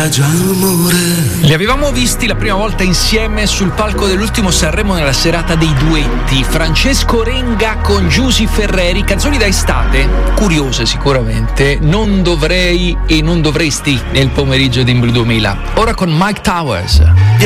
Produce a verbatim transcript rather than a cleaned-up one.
adagio amore. Li avevamo visti la prima volta insieme sul palco dell'ultimo Sanremo nella serata dei duetti. Francesco Renga con Giusy Ferreri, canzoni da estate, curiose sicuramente, non dovrei e non dovresti nel pomeriggio di Blu duemila. Ora con Mike Towers.